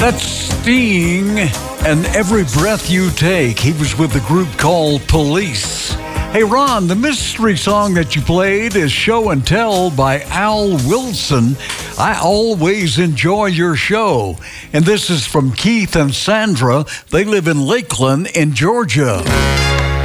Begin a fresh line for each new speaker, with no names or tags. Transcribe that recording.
That's Sting and Every Breath You Take. He was with the group called Police. Hey, Ron, the mystery song that you played is Show and Tell by Al Wilson. I always enjoy your show. And this is from Keith and Sandra. They live in Lakeland in Georgia.